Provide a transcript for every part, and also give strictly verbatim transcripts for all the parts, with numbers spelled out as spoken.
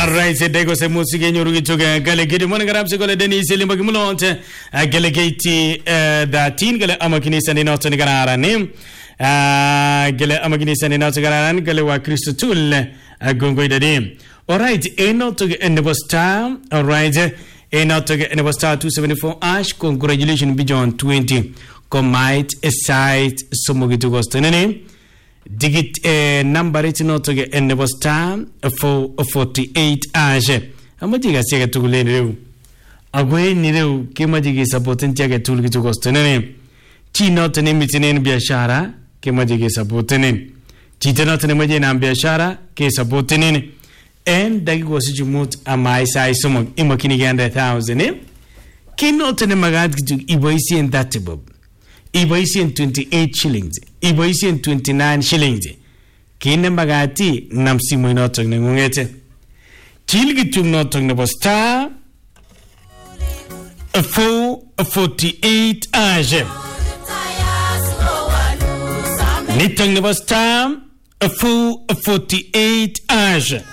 Alright, se dego se musiki nyoru kichuga gale gidi mwana garab se gole deni se limba kimulonte gale giti thirteen gale amakini sani noto ni garara ni gale amakini sani noto garara ni gale wa Kristo tul gongo idadi. Alright, eno to get in the star. Alright, eno to get in the star two seventy-four ash. Congratulations beyond twenty. Commit a site sumugitu gostenene. Digit eh, number it not to get in the star for forty-eight ash. Amajiga siga tugulenu. Agwe niru kimajigi supporting tiaga tulgitu gostenene. Chi not an imitin biashara kimajigi supporting. Chita not an imagine biashara ke supporting. And dagi gosi jumut amai sai sumog imakini ganda thousand eh. Kinot an imagad to iboisi and that bob. Iboisian twenty-eight shillings. Iboisian twenty-nine shillings. Kine magati namsimu inotong na ngungete. Chilgi tung notong na star four forty-eight aje. Nitong na star four forty-eight aje.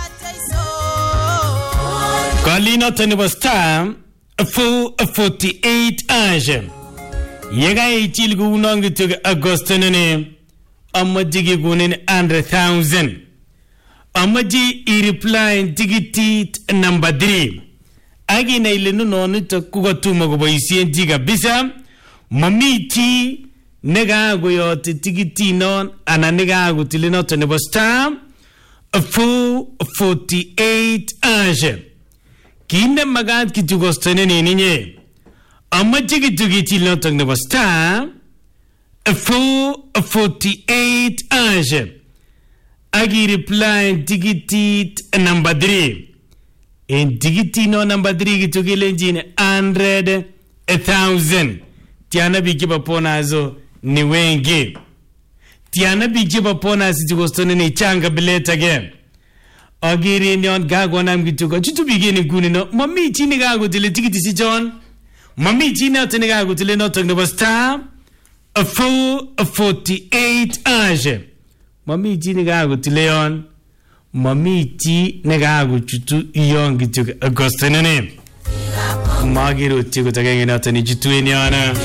Kali notong na star four forty-eight aje. Yega itil gunong to Agostinene Amajigi gunin under thousand. Amaji i reply tigitit number three. Agina ilenu nonu to kugotuma goboisi jiga bisa. Mamiti nega goyot tigiti non ana nega gutilino to nebo star four forty-eight age. Kinde magad kitugostinene ninye. Amajigi tugiti lotong the star four forty-eight age. Agi reply tigitit number three. In tigiti no number three gitugilenjin hundred a thousand. Tiana bikiba ponazo ni wengi. Tiana bikiba ponazi tugostone ni changa bileta again. Agiri nyon gago nam gitugo. Chutu bigini guni no. Mami chini gago tile tigiti si John. Mami Gina Teniga Gutilino to the star a full forty-eight age. Mami Gina Gutileon Mami T Negagu to young to Augustine name. Magiru Tigutagin out and Jituiniana.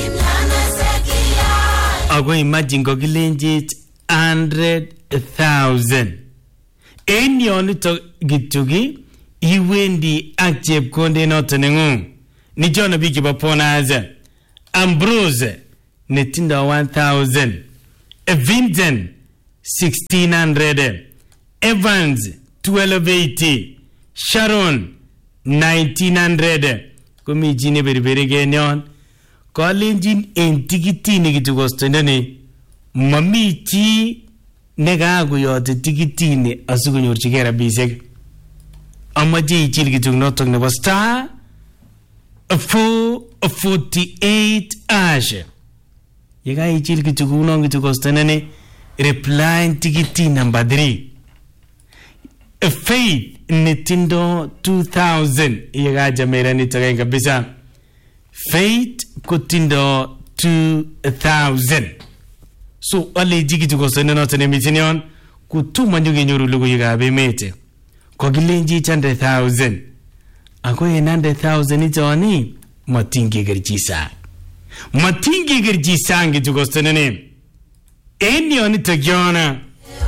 I go imagine Gogilinjit hundred thousand. Any on it to Gitugi, you win the active Conde not an ni John Biki Baponaza, Ambrose, Netinda one thousand, Vincent sixteen hundred, Evans twelve eighty, Sharon nineteen hundred, Kumi Jini Beriberi Genyon, Colin Jin Entigiti Nigitugostene, Mami T Negago, the Tigitini, Asugun Chigera Bisek, Amaji Chilgitung Notong Nova Star. A four forty-eight ash. Yega ichilki tugunong to costanene replying tigiti number three. A faith nitindo two thousand. Yega jamera nitaganga bisa. Faith kutindo two thousand. So ali jigi to costanene not an emission. Kutuma nyugi nyuru lugu yega bemete. Kogilenji chande thousand. Ako yenande thousand ito ani matingi gerjisa. Matingi gerjisa ngi tugostanene. Eni oni tagiona.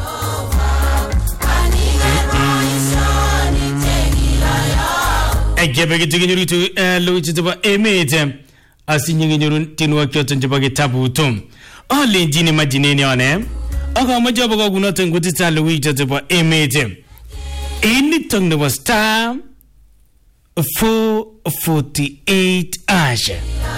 Egebe gitugi nyuri tu luichi tuba emete. Asi nyingi nyuru tinuwa kyoto njibage tabu utum. Ole njini majineni one. Aka majoba kwa gunote ngutita luichi tuba emete. Eni tongne wa star four forty-eight ash.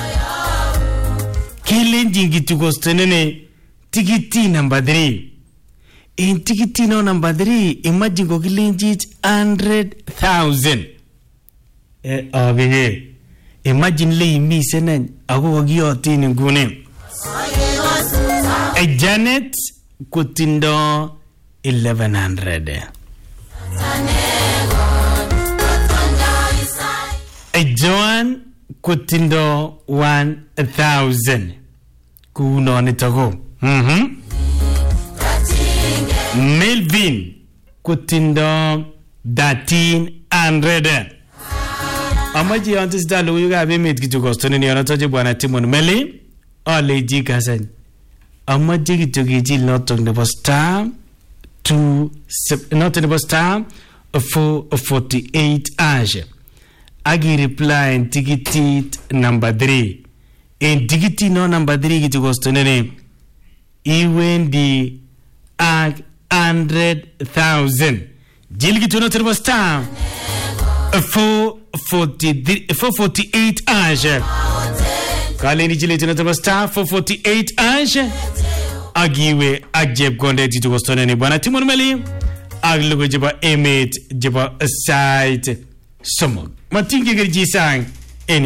Killing jingi to go stenene tigiti number three. In tigiti no number three, imagine go killing jit hundred thousand. Eh, okay. Imagine lay me senen ago gioti in gune. A Janet Kutindo eleven hundred. A Joan Kutindo one thousand. Kuno nitago. Mhm. Melvin Kutindo thirteen hundred. Amaji yantis dalu yuga bimit kitu kostone ni anatoje bwana Timon Meli. Ole jikasan. Amaji kitu kijil notong nebo star two not nebo star four forty-eight ash. Agi reply in ticket number three. In ticket no number three kitu kostone ni iwendi ag hundred thousand. Jil kitu no nebo star four forty-eight ash. Kale ni jile tunataba star four forty-eight ash. Agiwe agjeb gonde titu kostone ni bwana Timon Meli. Aglugo jeba emet jeba site somog. Matingi gerji sang.